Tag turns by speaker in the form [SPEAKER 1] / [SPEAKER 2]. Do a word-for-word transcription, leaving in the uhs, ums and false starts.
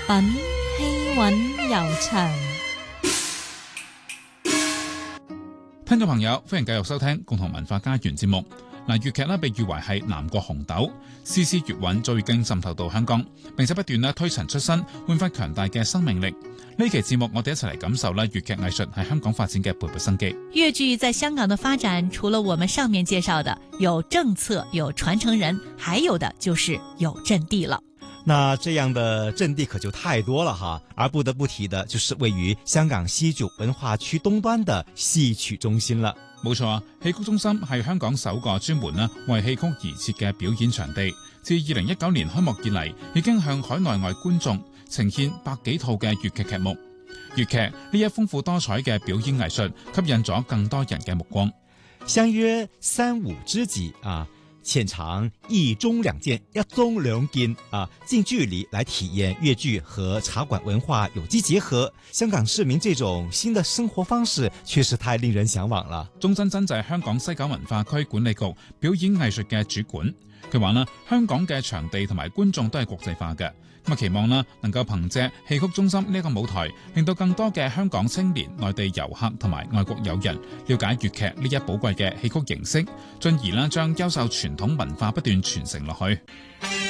[SPEAKER 1] 品氣韻悠長。
[SPEAKER 2] 聽眾朋友，歡迎繼續收聽共同文化家園節目。嗱，粵劇咧被譽為係南國紅豆，絲絲粵韻早已經滲透到香港，並且不斷咧推陳出新，煥發強大嘅生命力。呢期節目我哋一齊嚟感受咧粵劇藝術喺香港發展嘅勃勃生機。
[SPEAKER 1] 粵劇在香港的發展，除了我們上面介紹的有政策、有傳承人，還有的就是有陣地了。
[SPEAKER 3] 那這樣的陣地可就太多了哈，而不得不提的就是位於香港西九文化區東端的戲曲中心了。
[SPEAKER 2] 冇錯啊，戲曲中心係香港首個專門咧為戲曲而設嘅表演場地。自二零一九年開幕以嚟，已經向海內外觀眾呈現百幾套嘅粵劇劇目。粵劇呢一豐富多彩嘅表演藝術，吸引咗更多人嘅目光。
[SPEAKER 3] 相約三五知己啊，現場一中兩見，一綜兩見啊，近距離來體驗粵劇和茶館文化有機結合。香港市民這種新的生活方式，確實太令人向往了。
[SPEAKER 2] 鐘珍珍就係香港西九文化區管理局表演藝術嘅主管，佢話啦，香港嘅場地同埋觀眾都係國際化嘅，咁啊期望啦能夠憑借戲曲中心呢一個舞台，令到更多嘅香港青年、內地遊客同埋外國友人了解粵劇呢一寶貴嘅戲曲形式，進而啦將優秀傳統文化不斷傳承落去。